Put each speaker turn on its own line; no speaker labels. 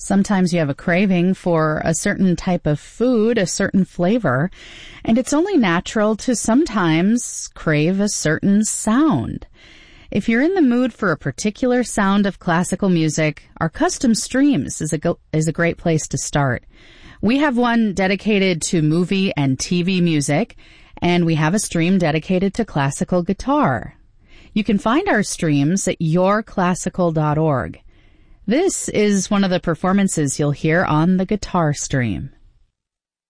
Sometimes you have a craving for a certain type of food, a certain flavor, and it's only natural to sometimes crave a certain sound. If you're in the mood for a particular sound of classical music, our custom streams is a great place to start. We have one dedicated to movie and TV music, and we have a stream dedicated to classical guitar. You can find our streams at yourclassical.org. This is one of the performances you'll hear on the guitar stream.